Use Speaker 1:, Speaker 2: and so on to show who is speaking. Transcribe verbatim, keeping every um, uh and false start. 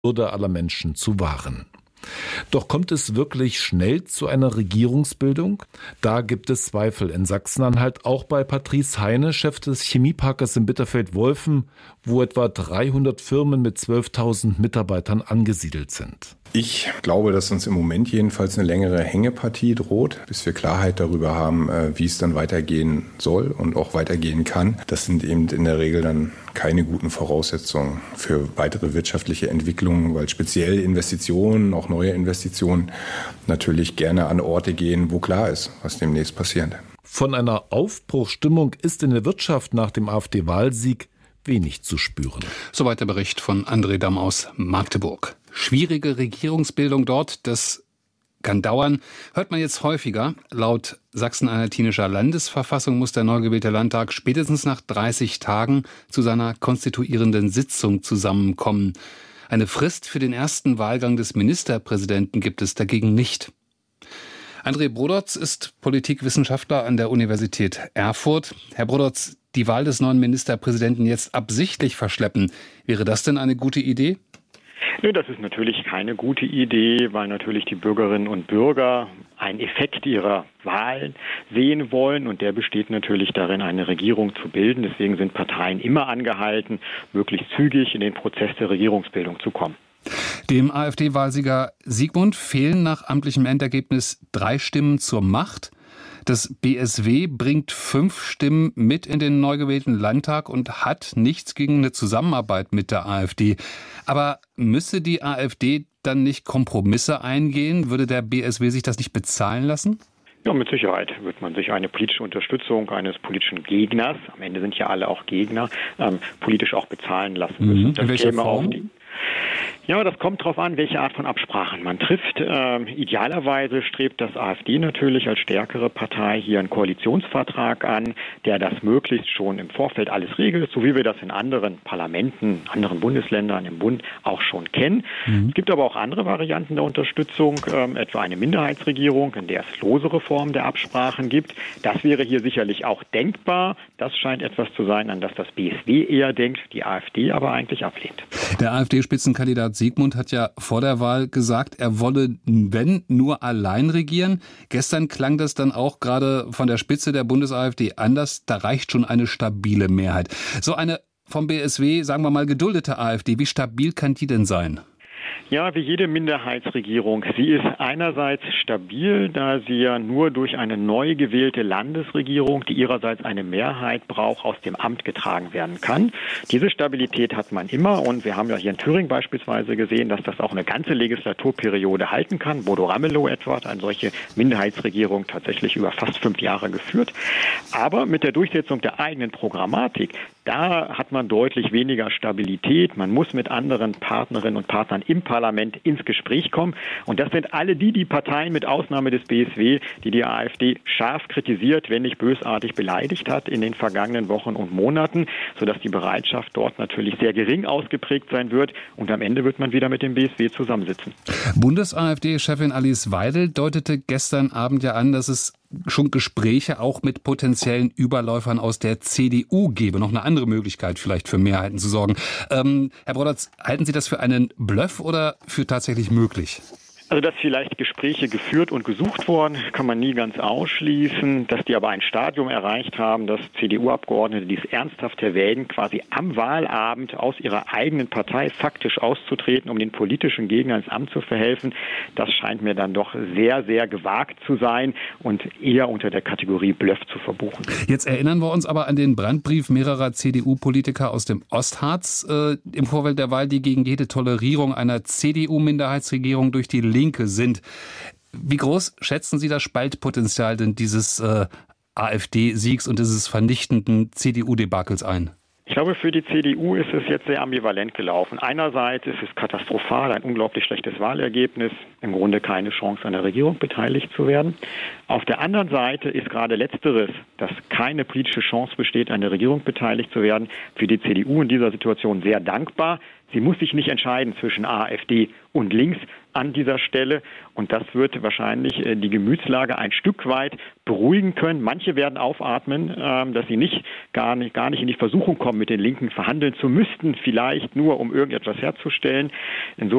Speaker 1: Würde aller Menschen zu wahren. Doch kommt es wirklich schnell zu einer Regierungsbildung? Da gibt es Zweifel in Sachsen-Anhalt, auch bei Patrice Heine, Chef des Chemieparkes in Bitterfeld-Wolfen, wo etwa dreihundert Firmen mit zwölftausend Mitarbeitern angesiedelt sind.
Speaker 2: Ich glaube, dass uns im Moment jedenfalls eine längere Hängepartie droht, bis wir Klarheit darüber haben, wie es dann weitergehen soll und auch weitergehen kann. Das sind eben in der Regel dann keine guten Voraussetzungen für weitere wirtschaftliche Entwicklungen, weil speziell Investitionen, auch neue Investitionen, natürlich gerne an Orte gehen, wo klar ist, was demnächst passiert.
Speaker 1: Von einer Aufbruchsstimmung ist in der Wirtschaft nach dem AfD-Wahlsieg wenig zu spüren.
Speaker 3: Soweit der Bericht von André Damm aus Magdeburg. Schwierige Regierungsbildung dort, das kann dauern, hört man jetzt häufiger. Laut sachsen-anhaltinischer Landesverfassung muss der neu gewählte Landtag spätestens nach dreißig Tagen zu seiner konstituierenden Sitzung zusammenkommen. Eine Frist für den ersten Wahlgang des Ministerpräsidenten gibt es dagegen nicht. André Brodotz ist Politikwissenschaftler an der Universität Erfurt. Herr Brodotz, die Wahl des neuen Ministerpräsidenten jetzt absichtlich verschleppen, wäre das denn eine gute Idee?
Speaker 4: Nö, das ist natürlich keine gute Idee, weil natürlich die Bürgerinnen und Bürger einen Effekt ihrer Wahlen sehen wollen und der besteht natürlich darin, eine Regierung zu bilden. Deswegen sind Parteien immer angehalten, möglichst zügig in den Prozess der Regierungsbildung zu kommen.
Speaker 3: Dem AfD-Wahlsieger Sigmund fehlen nach amtlichem Endergebnis drei Stimmen zur Macht. Das B S W bringt fünf Stimmen mit in den neu gewählten Landtag und hat nichts gegen eine Zusammenarbeit mit der AfD. Aber müsste die AfD dann nicht Kompromisse eingehen? Würde der B S W sich das nicht bezahlen lassen?
Speaker 4: Ja, mit Sicherheit wird man sich eine politische Unterstützung eines politischen Gegners, am Ende sind ja alle auch Gegner, ähm, politisch auch bezahlen lassen müssen.
Speaker 3: Mhm. In welcher Form?
Speaker 4: Auf die Ja, das kommt darauf an, welche Art von Absprachen man trifft. Ähm, idealerweise strebt das AfD natürlich als stärkere Partei hier einen Koalitionsvertrag an, der das möglichst schon im Vorfeld alles regelt, so wie wir das in anderen Parlamenten, anderen Bundesländern im Bund auch schon kennen. Mhm. Es gibt aber auch andere Varianten der Unterstützung, ähm, etwa eine Minderheitsregierung, in der es losere Formen der Absprachen gibt. Das wäre hier sicherlich auch denkbar. Das scheint etwas zu sein, an das das B S W eher denkt, die AfD aber eigentlich ablehnt.
Speaker 3: Der AfD-Spitzenkandidat Sigmund hat ja vor der Wahl gesagt, er wolle, wenn, nur allein regieren. Gestern klang das dann auch gerade von der Spitze der Bundes-AfD anders. Da reicht schon eine stabile Mehrheit. So eine vom B S W, sagen wir mal, geduldete AfD, wie stabil kann die denn sein?
Speaker 4: Ja, wie jede Minderheitsregierung. Sie ist einerseits stabil, da sie ja nur durch eine neu gewählte Landesregierung, die ihrerseits eine Mehrheit braucht, aus dem Amt getragen werden kann. Diese Stabilität hat man immer und wir haben ja hier in Thüringen beispielsweise gesehen, dass das auch eine ganze Legislaturperiode halten kann. Bodo Ramelow etwa hat eine solche Minderheitsregierung tatsächlich über fast fünf Jahre geführt. Aber mit der Durchsetzung der eigenen Programmatik, da hat man deutlich weniger Stabilität. Man muss mit anderen Partnerinnen und Partnern im Parlament ins Gespräch kommen. Und das sind alle die, die Parteien mit Ausnahme des B S W, die die AfD scharf kritisiert, wenn nicht bösartig beleidigt hat in den vergangenen Wochen und Monaten, sodass die Bereitschaft dort natürlich sehr gering ausgeprägt sein wird. Und am Ende wird man wieder mit dem B S W zusammensitzen.
Speaker 3: Bundes-AfD-Chefin Alice Weidel deutete gestern Abend ja an, dass es schon Gespräche auch mit potenziellen Überläufern aus der C D U gebe. Noch eine andere Möglichkeit vielleicht für Mehrheiten zu sorgen. Ähm, Herr Brodotz, halten Sie das für einen Bluff oder für tatsächlich möglich?
Speaker 4: Also, dass vielleicht Gespräche geführt und gesucht wurden, kann man nie ganz ausschließen. Dass die aber ein Stadium erreicht haben, dass C D U-Abgeordnete dies ernsthaft erwägen, quasi am Wahlabend aus ihrer eigenen Partei faktisch auszutreten, um den politischen Gegnern ins Amt zu verhelfen, das scheint mir dann doch sehr, sehr gewagt zu sein und eher unter der Kategorie Bluff zu verbuchen.
Speaker 3: Jetzt erinnern wir uns aber an den Brandbrief mehrerer C D U-Politiker aus dem Ostharz äh, im Vorfeld der Wahl, die gegen jede Tolerierung einer C D U-Minderheitsregierung durch die Linke sind. Wie groß schätzen Sie das Spaltpotenzial denn dieses äh, AfD-Siegs und dieses vernichtenden C D U-Debakels ein?
Speaker 4: Ich glaube, für die C D U ist es jetzt sehr ambivalent gelaufen. Einerseits ist es katastrophal, ein unglaublich schlechtes Wahlergebnis, im Grunde keine Chance an der Regierung beteiligt zu werden. Auf der anderen Seite ist gerade Letzteres, dass keine politische Chance besteht, an der Regierung beteiligt zu werden, für die C D U in dieser Situation sehr dankbar. Sie muss sich nicht entscheiden zwischen AfD und links, an dieser Stelle. Und das wird wahrscheinlich die Gemütslage ein Stück weit beruhigen können. Manche werden aufatmen, dass sie nicht gar nicht, gar nicht in die Versuchung kommen, mit den Linken verhandeln zu müssten, vielleicht nur um irgendetwas herzustellen. Insofern